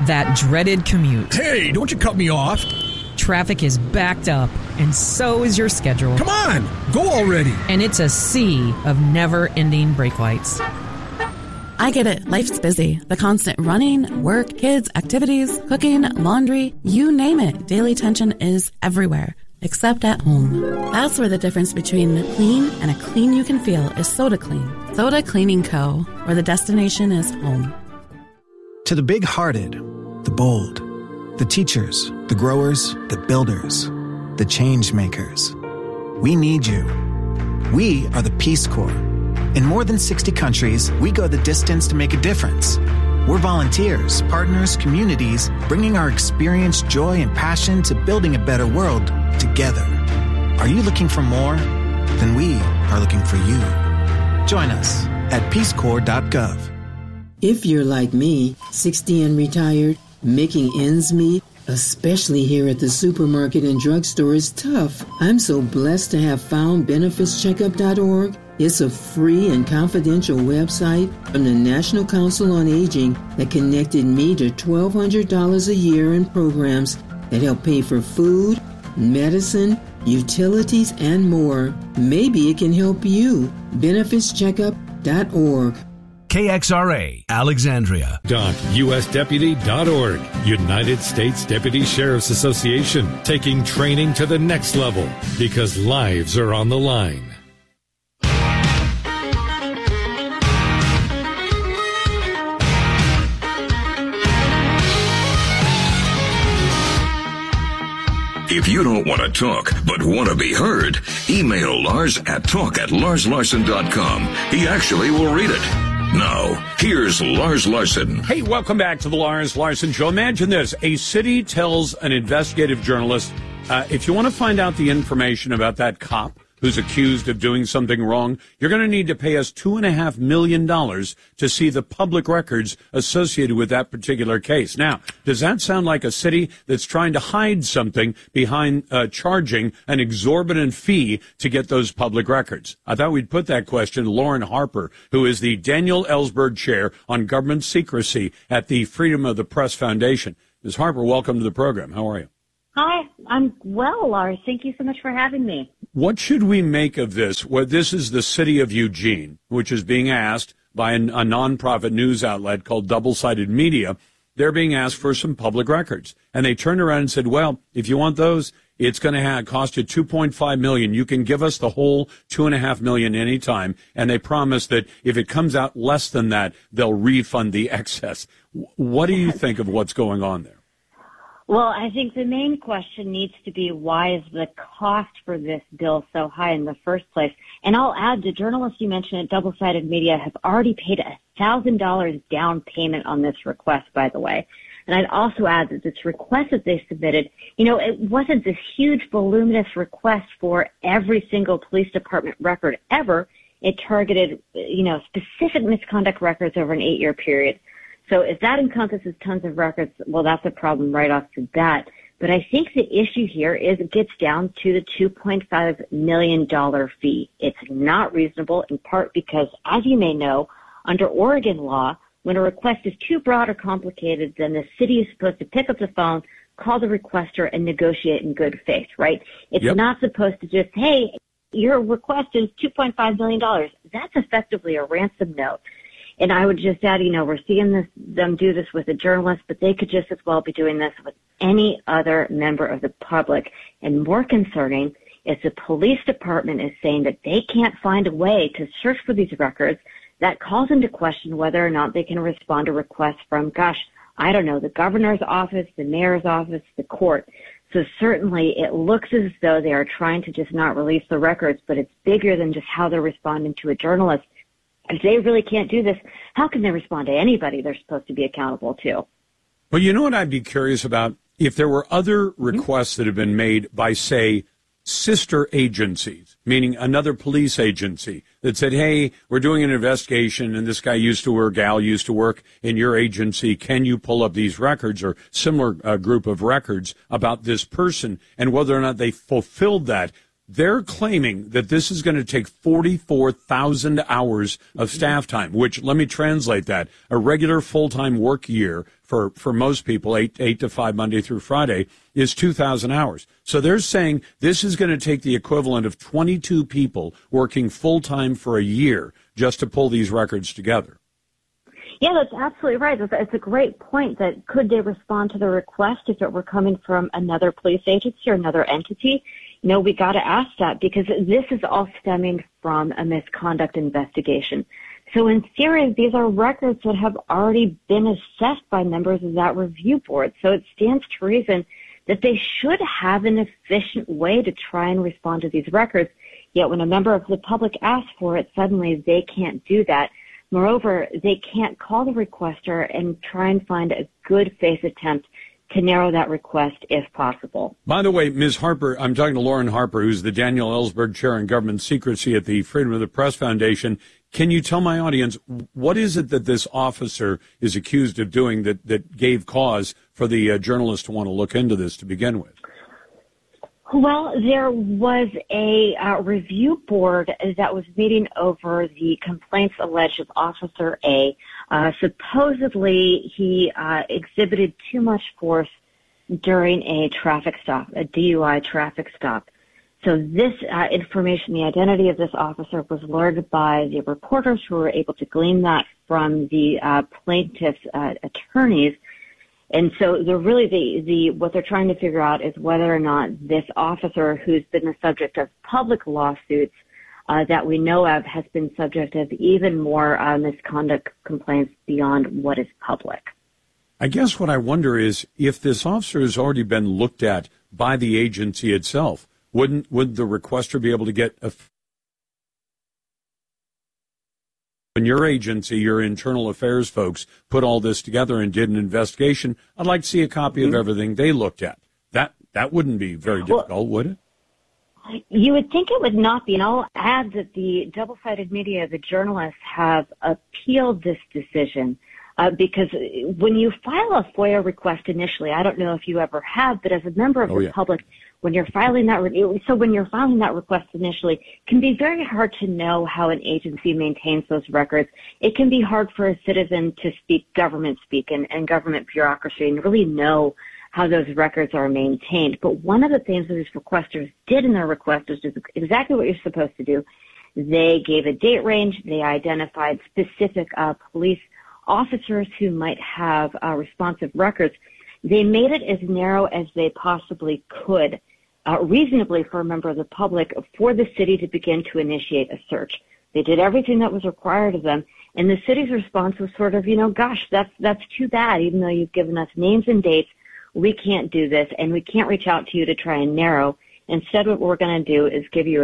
That dreaded commute. Hey, don't you cut me off. Traffic is backed up, and so is your schedule. Come on, go already. And it's a sea of never-ending brake lights. I get it. Life's busy. The constant running, work, kids, activities, cooking, laundry, you name it. Daily tension is everywhere, except at home. That's where the difference between clean and a clean you can feel is Soda Clean. Soda Cleaning Co., where the destination is home. To the big-hearted, the bold, the teachers, the growers, the builders, the change makers. We need you. We are the Peace Corps. In more than 60 countries, we go the distance to make a difference. We're volunteers, partners, communities, bringing our experience, joy, and passion to building a better world together. Are you looking for more? Then we are looking for you. Join us at peacecorps.gov. If you're like me, 60 and retired, making ends meet, especially here at the supermarket and drugstore, is tough. I'm so blessed to have found benefitscheckup.org. It's a free and confidential website from the National Council on Aging that connected me to $1,200 a year in programs that help pay for food, medicine, utilities, and more. Maybe it can help you. benefitscheckup.org. KXRA, Alexandria. .usdeputy.org. United States Deputy Sheriff's Association, taking training to the next level because lives are on the line. If you don't want to talk, but want to be heard, email Lars at talk@larslarson.com. He actually will read it. Now, here's Lars Larson. Hey, welcome back to the Lars Larson Show. Imagine this. A city tells an investigative journalist, if you want to find out the information about that cop who's accused of doing something wrong, you're going to need to pay us $2.5 million to see the public records associated with that particular case. Now, does that sound like a city that's trying to hide something behind charging an exorbitant fee to get those public records? I thought we'd put that question to Lauren Harper, who is the Daniel Ellsberg Chair on Government Secrecy at the Freedom of the Press Foundation. Ms. Harper, welcome to the program. How are you? Hi, I'm well, Lars. Thank you so much for having me. What should we make of this? Well, this is the city of Eugene, which is being asked by a nonprofit news outlet called Double-Sided Media. They're being asked for some public records. And they turned around and said, well, if you want those, it's going to cost you $2.5 million. You can give us the whole $2.5 million anytime. And they promise that if it comes out less than that, they'll refund the excess. What do you think of what's going on there? Well, I think the main question needs to be, why is the cost for this bill so high in the first place? And I'll add, the journalists you mentioned at Double-Sided Media have already paid $1,000 down payment on this request, by the way. And I'd also add that this request that they submitted, it wasn't this huge, voluminous request for every single police department record ever. It targeted, specific misconduct records over an 8-year period. So if that encompasses tons of records, well, that's a problem right off the bat. But I think the issue here is it gets down to the $2.5 million fee. It's not reasonable, in part because, as you may know, under Oregon law, when a request is too broad or complicated, then the city is supposed to pick up the phone, call the requester, and negotiate in good faith, right? It's not supposed to just, hey, your request is $2.5 million. That's effectively a ransom note. And I would just add, we're seeing them do this with a journalist, but they could just as well be doing this with any other member of the public. And more concerning is the police department is saying that they can't find a way to search for these records. That calls into question whether or not they can respond to requests from, the governor's office, the mayor's office, the court. So certainly it looks as though they are trying to just not release the records, but it's bigger than just how they're responding to a journalist. If they really can't do this, how can they respond to anybody they're supposed to be accountable to? Well, you know what I'd be curious about? If there were other requests that have been made by, say, sister agencies, meaning another police agency that said, hey, we're doing an investigation and this guy gal used to work in your agency. Can you pull up these records or similar group of records about this person, and whether or not they fulfilled that? They're claiming that this is going to take 44,000 hours of staff time, which, let me translate that, a regular full-time work year for most people, 8 to 5 Monday through Friday, is 2,000 hours. So they're saying this is going to take the equivalent of 22 people working full-time for a year just to pull these records together. Yeah, that's absolutely right. It's a great point that could they respond to the request if it were coming from another police agency or another entity? We got to ask that because this is all stemming from a misconduct investigation. So in theory, these are records that have already been assessed by members of that review board. So it stands to reason that they should have an efficient way to try and respond to these records. Yet when a member of the public asks for it, suddenly they can't do that. Moreover, they can't call the requester and try and find a good faith attempt to narrow that request if possible. By the way, Ms. Harper, I'm talking to Lauren Harper, who's the Daniel Ellsberg Chair in Government Secrecy at the Freedom of the Press Foundation. Can you tell my audience, what is it that this officer is accused of doing that gave cause for the journalist to want to look into this to begin with? Well, there was a review board that was meeting over the complaints alleged of Officer A. Supposedly, he exhibited too much force during a traffic stop, a DUI traffic stop. So this information, the identity of this officer, was learned by the reporters who were able to glean that from the plaintiff's attorneys. And so what they're trying to figure out is whether or not this officer, who's been the subject of public lawsuits that we know of, has been subject of even more misconduct complaints beyond what is public. I guess what I wonder is if this officer has already been looked at by the agency itself, would the requester be able to get when your agency, your internal affairs folks, put all this together and did an investigation, I'd like to see a copy of everything they looked at. That wouldn't be very difficult, would it? You would think it would not be. And I'll add that the double-sided media, the journalists, have appealed this decision because when you file a FOIA request initially, I don't know if you ever have, but as a member of the public, when you're filing that request initially, it can be very hard to know how an agency maintains those records. It can be hard for a citizen to speak government speak and government bureaucracy and really know how those records are maintained. But one of the things that these requesters did in their request is exactly what you're supposed to do. They gave a date range. They identified specific police officers who might have responsive records. They made it as narrow as they possibly could, reasonably for a member of the public, for the city to begin to initiate a search. They did everything that was required of them, and the city's response was sort of, gosh, that's too bad. Even though you've given us names and dates, we can't do this, and we can't reach out to you to try and narrow. Instead, what we're going to do is give you a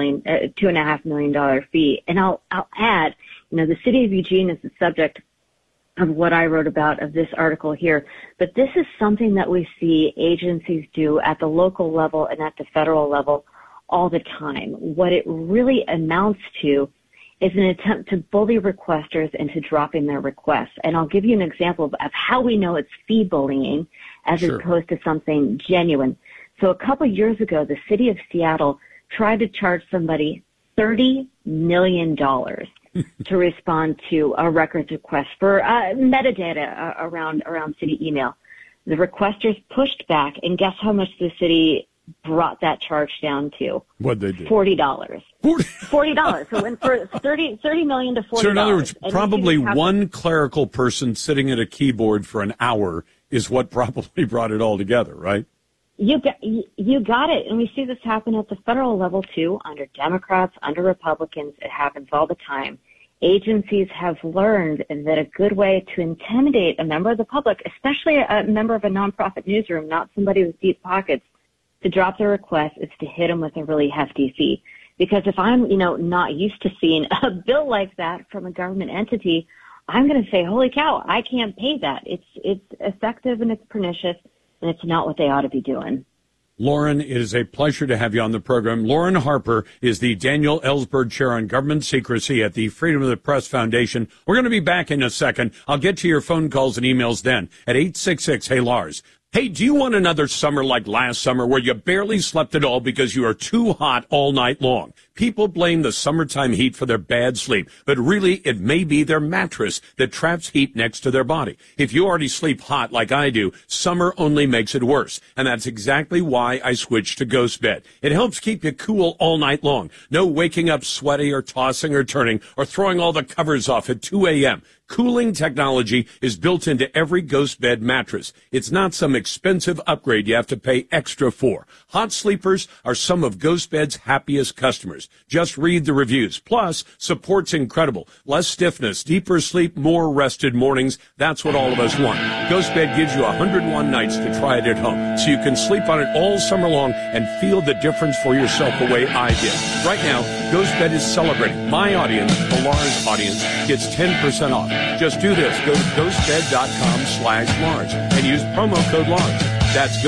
$2.5 million fee. And I'll add, the city of Eugene is the subject of what I wrote about of this article here. But this is something that we see agencies do at the local level and at the federal level all the time. What it really amounts to is an attempt to bully requesters into dropping their requests. And I'll give you an example of how we know it's fee bullying as opposed to something genuine. So a couple years ago, the city of Seattle tried to charge somebody $30 million to respond to a records request for metadata around city email. The requesters pushed back, and guess how much the city brought that charge down to? What'd they do? $40. $40. So it went for $30 million to $40. So in other words, probably one clerical person sitting at a keyboard for an hour is what probably brought it all together, right? You got it. And we see this happen at the federal level, too, under Democrats, under Republicans. It happens all the time. Agencies have learned that a good way to intimidate a member of the public, especially a member of a nonprofit newsroom, not somebody with deep pockets, to drop their request is to hit them with a really hefty fee. Because if I'm, not used to seeing a bill like that from a government entity, I'm going to say, holy cow, I can't pay that. It's effective and it's pernicious, and it's not what they ought to be doing. Lauren, it is a pleasure to have you on the program. Lauren Harper is the Daniel Ellsberg Chair on Government Secrecy at the Freedom of the Press Foundation. We're going to be back in a second. I'll get to your phone calls and emails then at 866-HEY-LARS. Hey, do you want another summer like last summer where you barely slept at all because you are too hot all night long? People blame the summertime heat for their bad sleep, but really it may be their mattress that traps heat next to their body. If you already sleep hot like I do, summer only makes it worse. And that's exactly why I switched to Ghost Bed. It helps keep you cool all night long. No waking up sweaty or tossing or turning or throwing all the covers off at 2 a.m. Cooling technology is built into every Ghost Bed mattress. It's not some expensive upgrade you have to pay extra for. Hot sleepers are some of Ghost Bed's happiest customers. Just read the reviews. Plus, support's incredible. Less stiffness, deeper sleep, more rested mornings. That's what all of us want. Ghost Bed gives you 101 nights to try it at home, so you can sleep on it all summer long and feel the difference for yourself the way I did. Right now, Ghost Bed is celebrating. My audience, the Lars audience, gets 10% off. Just do this. Go to ghostbed.com/Lars and use promo code Lars. That's